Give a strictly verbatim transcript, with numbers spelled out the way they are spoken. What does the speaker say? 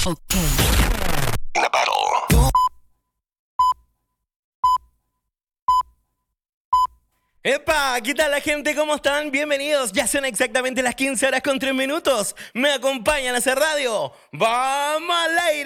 In a battle. ¡Epa! ¿Qué tal la gente? ¿Cómo están? Bienvenidos. Ya son exactamente las quince horas con tres minutos. Me acompañan a hacer radio. ¡Vamos al aire!